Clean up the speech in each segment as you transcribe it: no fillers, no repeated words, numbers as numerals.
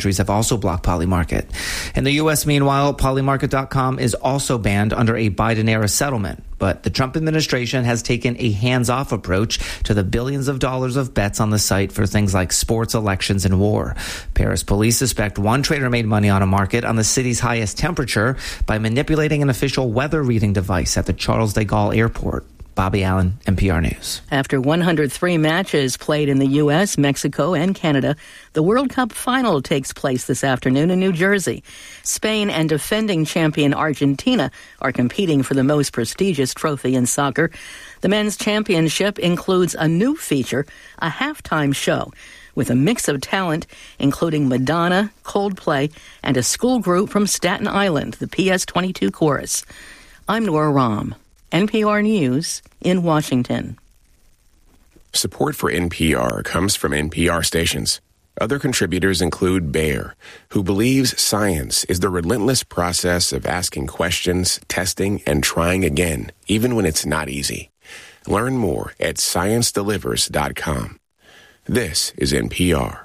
countries have also blocked Polymarket. In the U.S., meanwhile, Polymarket.com is also banned under a Biden-era settlement. But the Trump administration has taken a hands-off approach to the billions of dollars of bets on the site for things like sports, elections, and war. Paris police suspect one trader made money on a market on the city's highest temperature by manipulating an official weather reading device at the Charles de Gaulle airport. Bobby Allen, NPR News. After 103 matches played in the U.S., Mexico, and Canada, the World Cup final takes place this afternoon in New Jersey. Spain and defending champion Argentina are competing for the most prestigious trophy in soccer. The men's championship includes a new feature, a halftime show, with a mix of talent, including Madonna, Coldplay, and a school group from Staten Island, the PS22 Chorus. I'm Nora Rahm. NPR News in Washington. Support for NPR comes from NPR stations. Other contributors include Bayer, who believes science is the relentless process of asking questions, testing, and trying again, even when it's not easy. Learn more at ScienceDelivers.com. This is NPR.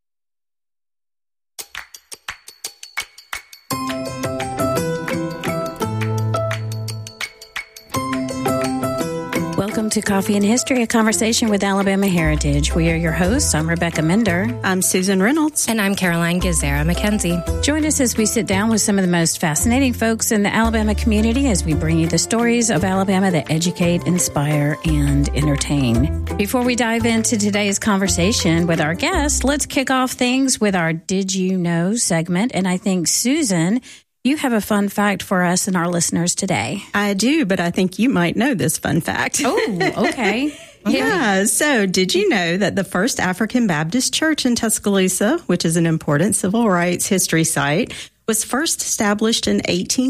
Welcome to Coffee and History, a conversation with Alabama Heritage. We are your hosts. I'm Rebecca Mender. I'm Susan Reynolds. And I'm Caroline Gizera McKenzie. Join us as we sit down with some of the most fascinating folks in the Alabama community as we bring you the stories of Alabama that educate, inspire, and entertain. Before we dive into today's conversation with our guest, let's kick off things with our Did You Know segment. And I think, Susan, you have a fun fact for us and our listeners today. I do, but I think you might know this fun fact. Oh, okay. Yeah. So did you know that the first African Baptist church in Tuscaloosa, which is an important civil rights history site, was first established in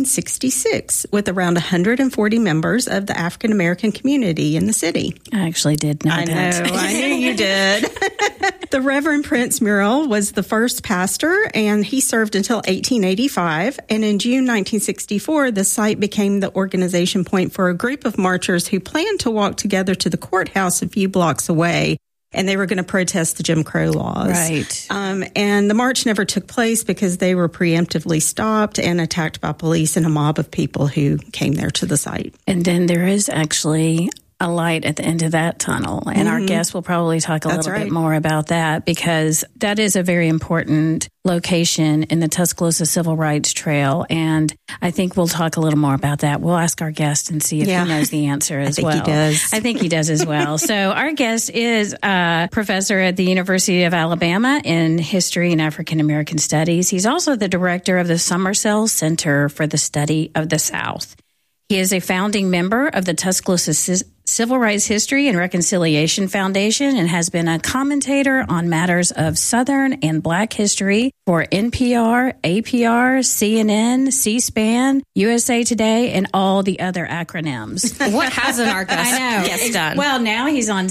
1866 with around 140 members of the African American community in the city? I actually did know that. I knew you did. The Reverend Prince Muriel was the first pastor, and he served until 1885. And in June 1964, the site became the organization point for a group of marchers who planned to walk together to the courthouse a few blocks away. And they were going to protest the Jim Crow laws. Right. And the march never took place because they were preemptively stopped and attacked by police and a mob of people who came there to the site. And then there is actually a light at the end of that tunnel. And our guest will probably talk a little bit more about that, because that is a very important location in the Tuscaloosa Civil Rights Trail. And I think we'll talk a little more about that. We'll ask our guest and see if he knows the answer as well. I think he does. I think he does as well. So our guest is a professor at the University of Alabama in History and African American Studies. He's also the director of the Summersell Center for the Study of the South. He is a founding member of the Tuscaloosa Civil Rights History and Reconciliation Foundation and has been a commentator on matters of Southern and Black history for NPR, APR, CNN, C-SPAN, USA Today, and all the other acronyms. What hasn't our guest done? Well, now he's on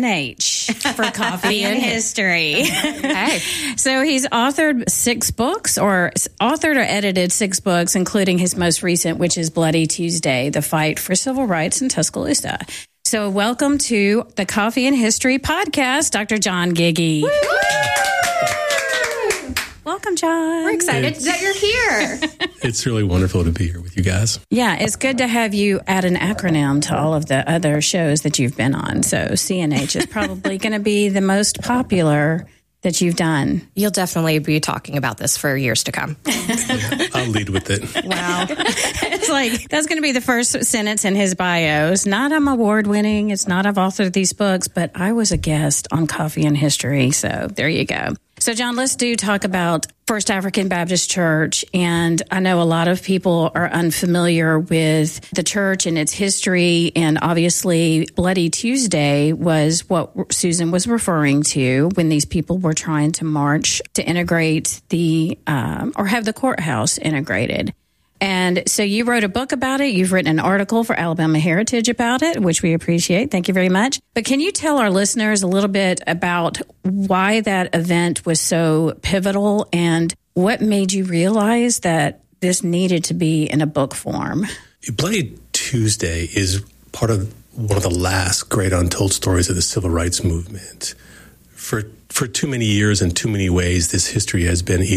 CNH for Coffee and History. Okay. So he's authored 6 books, or edited 6 books, including his most recent, which is Bloody Tuesday, The Fight for Civil Rights in Tuscaloosa. So welcome to the Coffee and History podcast, Dr. John Giggy. Welcome, John. We're excited that you're here. It's really wonderful to be here with you guys. Yeah, it's good to have you add an acronym to all of the other shows that you've been on. So CNH is probably going to be the most popular that you've done. You'll definitely be talking about this for years to come. Yeah, I'll lead with it. Wow. It's like, that's going to be the first sentence in his bio. It's not I'm award winning. It's not I've authored these books, but I was a guest on Coffee and History. So there you go. So, John, let's talk about First African Baptist Church. And I know a lot of people are unfamiliar with the church and its history. And obviously, Bloody Tuesday was what Susan was referring to when these people were trying to march to integrate or have the courthouse integrated. And so you wrote a book about it. You've written an article for Alabama Heritage about it, which we appreciate. Thank you very much. But can you tell our listeners a little bit about why that event was so pivotal and what made you realize that this needed to be in a book form? Bloody Tuesday is part of one of the last great untold stories of the civil rights movement. For too many years and too many ways, this history has been